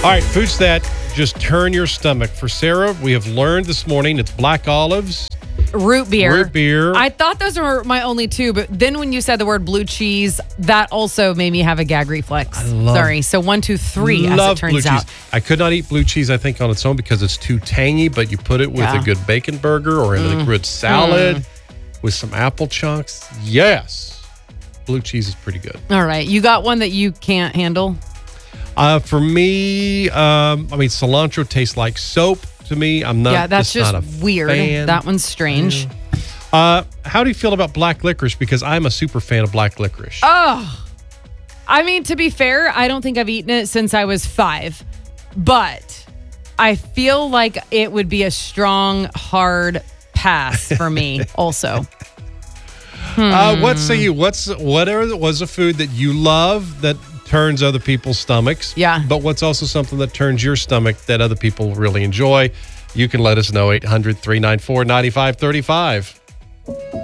All right, foods that just turn your stomach. For Sarah, we have learned this morning it's black olives, root beer. root beer. I thought those were my only two, but then when you said the word blue cheese, that also made me have a gag reflex. Sorry. So 1, 2, 3, as it turns out. I could not eat blue cheese, I think, on its own because it's too tangy, but you put it with a good bacon burger or in a good salad with some apple chunks. Yes. Blue cheese is pretty good. All right. You got one that you can't handle? For me, cilantro tastes like soap to me. I'm not. Yeah, that's just not a weird. fan. That one's strange. How do you feel about black licorice? Because I'm a super fan of black licorice. Oh, I mean, to be fair, I don't think I've eaten it since I was 5, but I feel like it would be a strong, hard pass for me also. What say you? Whatever was a food that you love that turns other people's stomachs? Yeah. But what's also something that turns your stomach that other people really enjoy? You can let us know, 800-394-9535.